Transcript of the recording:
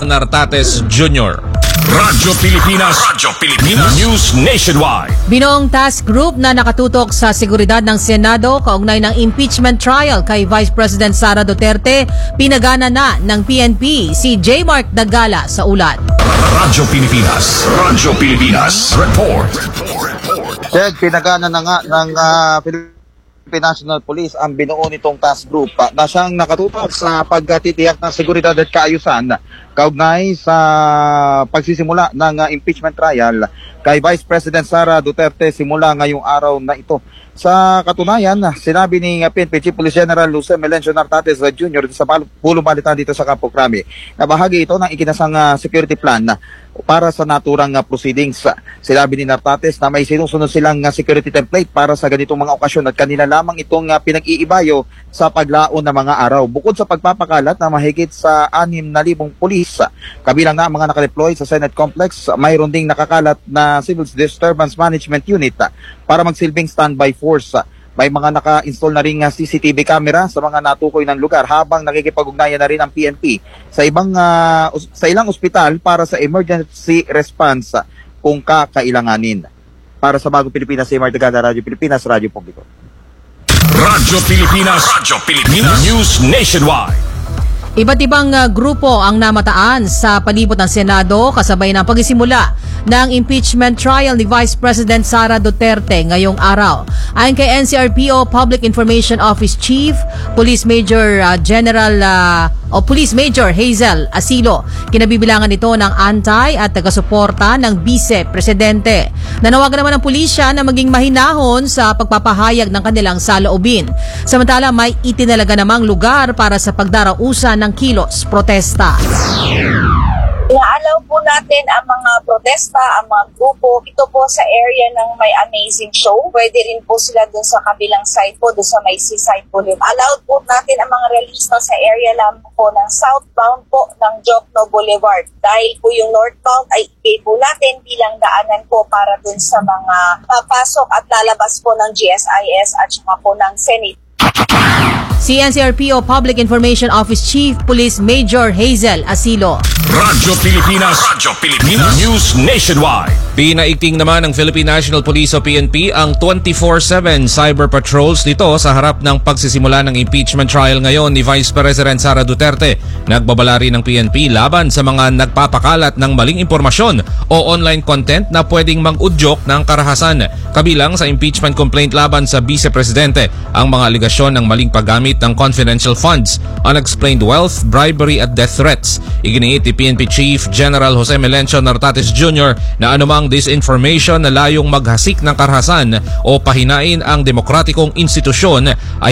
Nartates Jr. Radyo Pilipinas News Nationwide. Binoong task group na nakatutok sa seguridad ng Senado kaugnay ng impeachment trial kay Vice President Sara Duterte, pinagana na ng PNP. Si J. Mark Dagala sa ulat. Radyo Pilipinas Report. Ted, pinagana na nga ng Philippine National Police ang binuo nitong task group na siyang nakatutok sa pagtitiyak ng seguridad at kaayusan kaugnay sa pagsisimula ng impeachment trial kay Vice President Sara Duterte simula ngayong araw na ito. Sa katunayan, sinabi ni PNP Chief Police General Jose Melencio Nartates Jr. sa pulong balitan dito sa Campo Crame na bahagi ito ng ikinasang security plan para sa naturang proceedings. Sinabi ni Nartates na may sinusunod silang security template para sa ganitong mga okasyon at kanila lamang itong pinag-iibayo sa paglaon ng mga araw. Bukod sa pagpapakalat na mahigit sa 6,000 pulis, kabilang na mga nakadeploy sa Senate Complex, mayroon ding nakakalat na Civil Disturbance Management Unit para magsilbing standby force. May mga naka-install na ring CCTV camera sa mga natukoy ng lugar habang nakikipag-ugnayan na rin ang PNP sa ilang ospital para sa emergency response kung kakailanganin. Para sa Bagong Pilipinas, si Marta Ganda, Radyo Pilipinas, Radyo Publiko. Radyo Pilipinas News Nationwide. Iba't ibang grupo ang namataan sa palibot ng Senado kasabay ng pagsisimula ng impeachment trial ni Vice President Sara Duterte ngayong araw. Ayon kay NCRPO Public Information Office Chief Police Major Police Major Hazel Asilo, kinabibilangan ito ng antay at taga-suporta ng Vice Presidente. Nanawagan naman ng pulisya na maging mahinahon sa pagpapahayag ng kanilang saloobin. Samantala, may itinalaga namang lugar para sa pagdarausan ng kilos protesta. Inaalaw po natin ang mga protesta, ang mga grupo. Ito po sa area ng may amazing show. Pwede rin po sila dun sa kabilang side po, dun sa may seaside po. Allowed po natin ang mga realista sa area lamang po ng southbound po ng Jokno Boulevard. Dahil po yung northbound ay ibigay po natin bilang daanan po para dun sa mga papasok at lalabas po ng GSIS at saka po ng Senate. Si NCRPO Public Information Office Chief Police Major Hazel Asilo. Radyo Pilipinas News Nationwide. Pinaigting naman ng Philippine National Police o PNP ang 24/7 cyber patrols nito sa harap ng pagsisimula ng impeachment trial ngayon ni Vice President Sara Duterte. Nagbabala rin ng PNP laban sa mga nagpapakalat ng maling impormasyon o online content na pwedeng mag-udyok ng karahasan. Kabilang sa impeachment complaint laban sa Vice Presidente ang mga aligasyon ng maling paggamit ng confidential funds, unexplained wealth, bribery at death threats. Iginiit ni PNP Chief General Jose Melencio Nartates Jr. na anumang disinformation na layong maghasik ng karahasan o pahinain ang demokratikong institusyon ay